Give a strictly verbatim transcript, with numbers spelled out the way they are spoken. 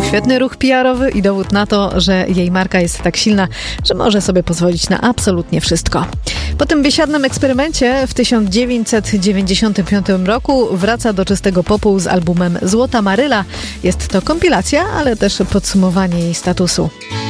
Świetny ruch P R-owy i dowód na to, że jej marka jest tak silna, że może sobie pozwolić na absolutnie wszystko. Po tym biesiadnym eksperymencie w tysiąc dziewięćset dziewięćdziesiątym piątym roku wraca do czystego popu z albumem Złota Maryla. Jest to kompilacja, ale też podsumowanie jej statusu.